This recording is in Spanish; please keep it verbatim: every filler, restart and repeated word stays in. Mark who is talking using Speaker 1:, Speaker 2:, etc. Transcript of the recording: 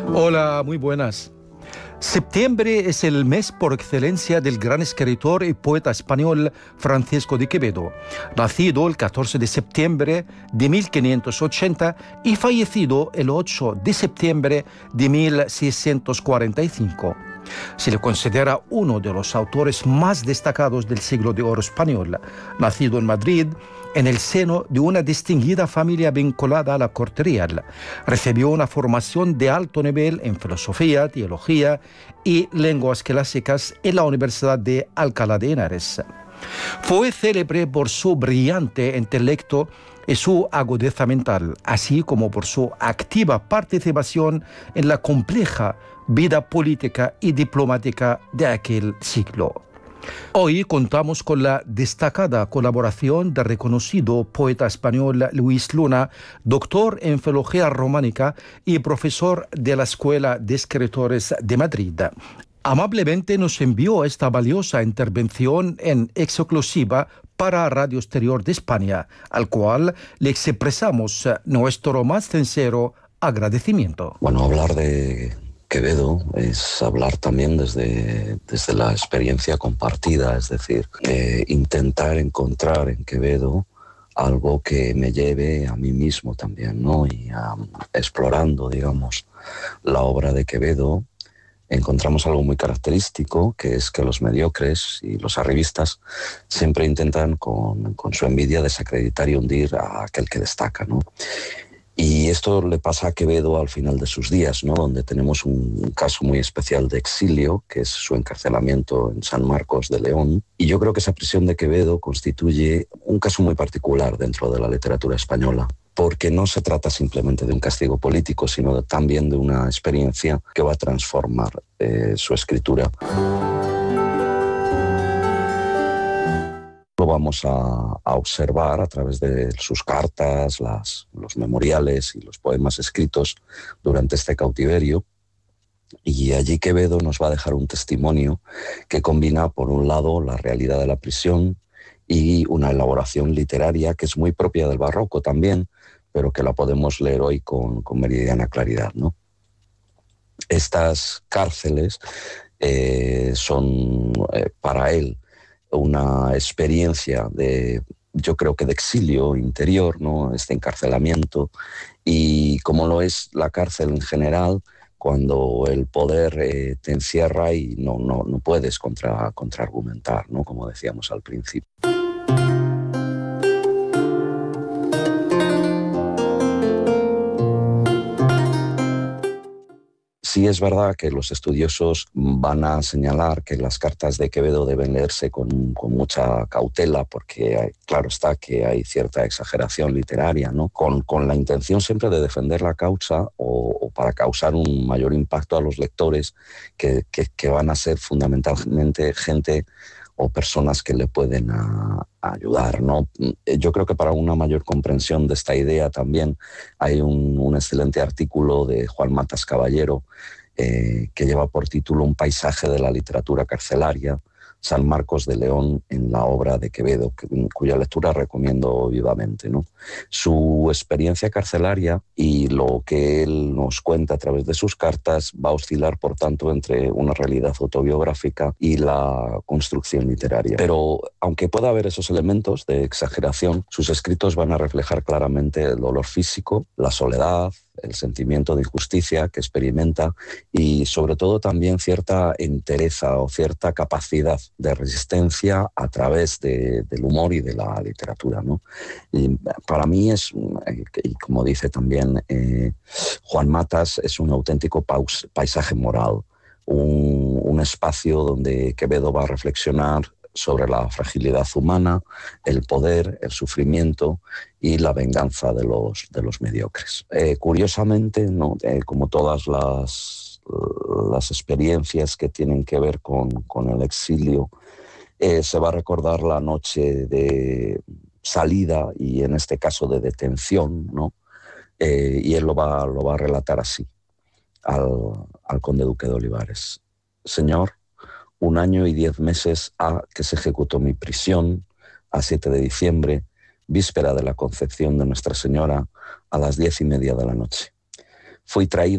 Speaker 1: Hola, muy buenas. Septiembre es el mes por excelencia del gran escritor y poeta español Francisco de Quevedo, nacido el catorce de septiembre de mil quinientos ochenta y fallecido el ocho de septiembre de mil seiscientos cuarenta y cinco. Se le considera uno de los autores más destacados del siglo de oro español. Nacido en Madrid, en el seno de una distinguida familia vinculada a la corte real, recibió una formación de alto nivel en filosofía, teología y lenguas clásicas en la Universidad de Alcalá de Henares. Fue célebre por su brillante intelecto y su agudeza mental, así como por su activa participación en la compleja vida política y diplomática de aquel siglo. Hoy contamos con la destacada colaboración del reconocido poeta español Luis Luna, doctor en filología románica y profesor de la Escuela de Escritores de Madrid. Amablemente nos envió esta valiosa intervención en exclusiva para Radio Exterior de España, al cual le expresamos nuestro más sincero agradecimiento.
Speaker 2: Bueno, hablar de Quevedo es hablar también desde, desde la experiencia compartida, es decir, eh, intentar encontrar en Quevedo algo que me lleve a mí mismo también, ¿no? Y um, explorando, digamos, la obra de Quevedo, encontramos algo muy característico, que es que los mediocres y los arribistas siempre intentan con, con su envidia desacreditar y hundir a aquel que destaca, ¿no? Y esto le pasa a Quevedo al final de sus días, ¿no? Donde tenemos un caso muy especial de exilio, que es su encarcelamiento en San Marcos de León. Y yo creo que esa prisión de Quevedo constituye un caso muy particular dentro de la literatura española, porque no se trata simplemente de un castigo político, sino también de una experiencia que va a transformar eh, su escritura. Lo vamos a, a observar a través de sus cartas, las, los memoriales y los poemas escritos durante este cautiverio. Y allí Quevedo nos va a dejar un testimonio que combina, por un lado, la realidad de la prisión y una elaboración literaria que es muy propia del barroco también, pero que la podemos leer hoy con, con meridiana claridad, ¿no? Estas cárceles eh, son eh, para él una experiencia de, yo creo que de exilio interior, ¿no? Este encarcelamiento, y como lo es la cárcel en general, cuando el poder eh, te encierra y no, no, no puedes contra, contraargumentar, ¿no? Como decíamos al principio. Sí es verdad que los estudiosos van a señalar que las cartas de Quevedo deben leerse con, con mucha cautela, porque hay, claro está que hay cierta exageración literaria, ¿no? Con, con la intención siempre de defender la causa o, o para causar un mayor impacto a los lectores que, que, que van a ser fundamentalmente gente o personas que le pueden a, a ayudar, ¿no? Yo creo que para una mayor comprensión de esta idea también hay un, un excelente artículo de Juan Matas Caballero eh, que lleva por título Un paisaje de la literatura carcelaria, San Marcos de León en la obra de Quevedo, que, cuya lectura recomiendo vivamente, ¿no? Su experiencia carcelaria y lo que él nos cuenta a través de sus cartas va a oscilar, por tanto, entre una realidad autobiográfica y la construcción literaria. Pero aunque pueda haber esos elementos de exageración, sus escritos van a reflejar claramente el dolor físico, la soledad, el sentimiento de injusticia que experimenta y sobre todo también cierta entereza o cierta capacidad de resistencia a través de, del humor y de la literatura, ¿no? Y para mí es, y como dice también eh, Juan Matas, es un auténtico paus, paisaje moral, un, un espacio donde Quevedo va a reflexionar sobre la fragilidad humana, el poder, el sufrimiento y la venganza de los, de los mediocres. Eh, curiosamente, ¿no? eh, como todas las, las experiencias que tienen que ver con, con el exilio, eh, se va a recordar la noche de salida y en este caso de detención, ¿no? Eh, y él lo va, lo va a relatar así al, al conde duque de Olivares. Señor, un año y diez meses ha que se ejecutó mi prisión, a siete de diciembre, víspera de la concepción de Nuestra Señora, a las diez y media de la noche. Fui traído